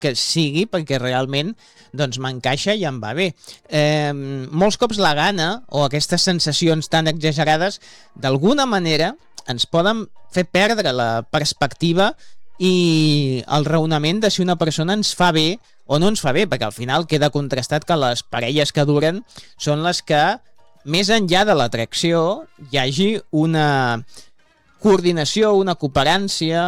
que sigui perquè realment doncs m'encaixa i em va bé. Molts cops la gana o aquestes sensacions tan exagerades d'alguna manera ens poden fer perdre la perspectiva i el raonament de si una persona ens fa bé o no ens fa bé, perquè al final queda contrastat que les parelles que duren són les que, més enllà de l'atracció, hi hagi una coordinació, una cooperància,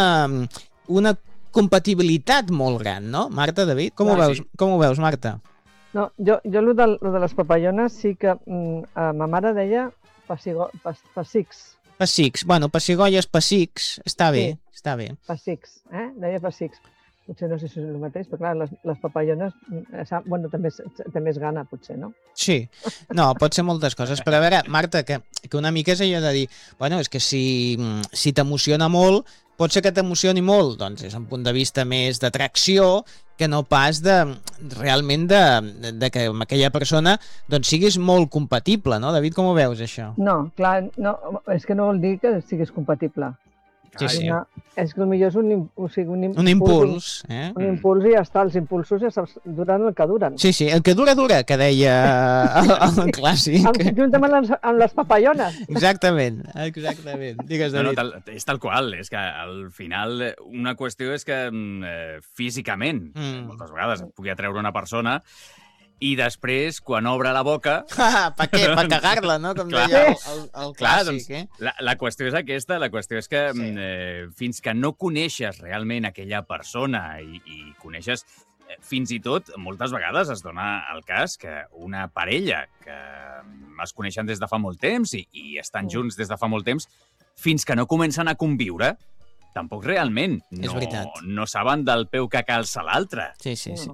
una compatibilitat molt gran, no? Marta, David, com ho veus, Marta? No, jo lo de les papallones sí que ma mare deia pessics. Pessics, bueno, pessigolles, pessics, està bé, està bé. Pessics, deia pessics. Potser no sé si és el mateix, però clar, les papallones, bueno, també és gana, potser, no? Sí, no, pot ser moltes coses, però a veure, Marta, que una mica és allò de dir, bueno, és que si t'emociona molt, pot ser que t'emocioni molt, doncs és un punt de vista més d'atracció que no pas realment de que amb aquella persona doncs siguis molt compatible, no? David, com ho veus, això? No, clar, no, és que no vol dir que siguis compatible. Sí. És que potser és un impuls. Un impuls i ja està, els impulsos ja saps, duran el que duren. Sí, el que dura, que deia el clàssic. Juntament amb les papallones. Exactament. Digues, David. No, és tal qual, és que al final una qüestió és que físicament, moltes vegades et pugui atreure una persona i després, quan obre la boca... Per què? Per cagar-la, no? Com deia el clàssic, doncs, la qüestió és aquesta, la qüestió és que fins que no coneixes realment aquella persona i coneixes... Fins i tot, moltes vegades es dona el cas que una parella que es coneixen des de fa molt temps i estan junts des de fa molt temps, fins que no comencen a conviure, tampoc realment no saben del peu que calça l'altre. Sí.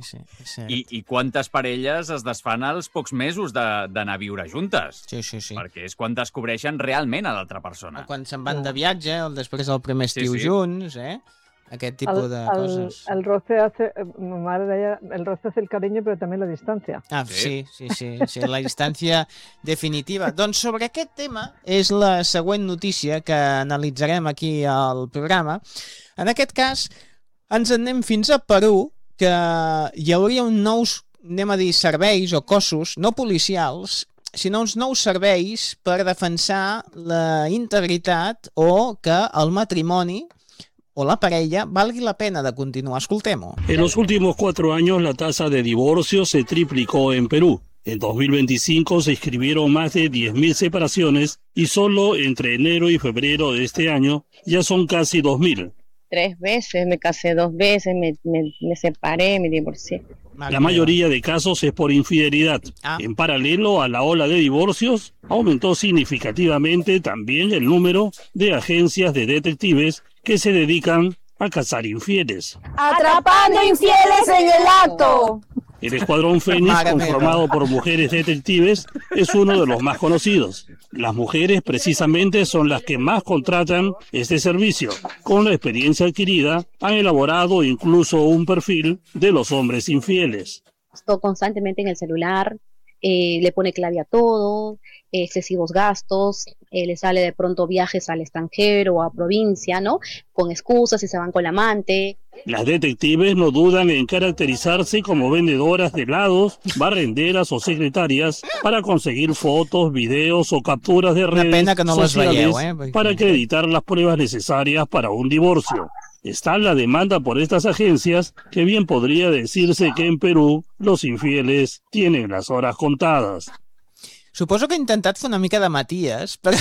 I quantes parelles es desfan als pocs mesos d'anar a viure juntes. Sí. Perquè és quan descobreixen realment a l'altra persona. O quan se'n van de viatge, o després del primer estiu junts, aquest tipus de coses. El roce hace, mi madre deia, el roce hace el cariño, però també la distància. Sí, la distància definitiva. Doncs sobre aquest tema és la següent notícia que analitzarem aquí al programa. En aquest cas, ens en anem fins a Perú, que hi hauria uns nous, anem a dir, serveis o cossos, no policials, sinó uns nous serveis per defensar la integritat o que el matrimoni o la parella valgui la pena de continuar. Escoltem-ho. En los últimos 4 años la tasa de divorcio se triplicó en Perú. En 2025 se inscribieron más de 10.000 separaciones y solo entre enero y febrero de este año ya son casi 2.000. 3 veces, me casé 2 veces, me separé, me divorcié. La mayoría de casos es por infidelidad. En paralelo a la ola de divorcios, aumentó significativamente también el número de agencias de detectives que se dedican a cazar infieles. ¡Atrapando infieles en el acto! El Escuadrón Fénix, conformado por mujeres detectives, es uno de los más conocidos. Las mujeres precisamente son las que más contratan este servicio. Con la experiencia adquirida, han elaborado incluso un perfil de los hombres infieles. Estoy constantemente en el celular, le pone clave a todo, excesivos gastos, le sale de pronto viajes al extranjero o a provincia, ¿no? Con excusas y se van con la amante. Las detectives no dudan en caracterizarse como vendedoras de helados, barrenderas o secretarias para conseguir fotos, videos o capturas de redes sociales para acreditar las pruebas necesarias para un divorcio. Está la demanda por estas agencias, que bien podría decirse que en Perú los infieles tienen las horas contadas. Suposo que he intentat fer una mica de Matías, però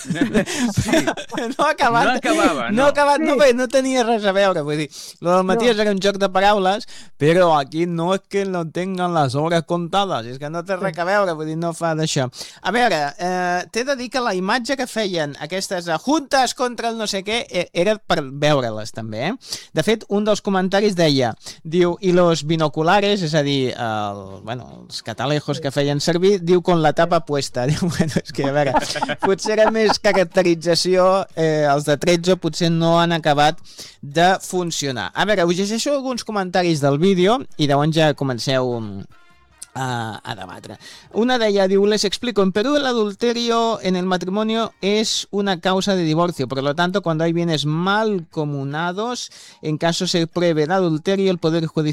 no ha acabat. No ha acabat, no tenia res a veure. Vull dir, lo del Matías era un joc de paraules, però aquí no és que no tengan les hores comptades, és que no té res a veure, vull dir, no fa d'això. A veure, t'he de dir que la imatge que feien aquestes juntes contra el no sé què era per veure-les també, De fet, un dels comentaris diu, i los binoculares, és a dir, els catalejos que feien servir, diu con la tapa puesta. Bueno, és que, a veure, potser era més caracterització, els de 13 potser no han acabat de funcionar. A veure, us llegeixo alguns comentaris del vídeo i llavors ja comenceu a debatre. Una de ellas diu, les explico, en Perú el adulterio en el matrimonio es una causa de divorcio, por lo tanto, cuando hay bienes mal comunados, en caso se pruebe el adulterio, el Poder Judicial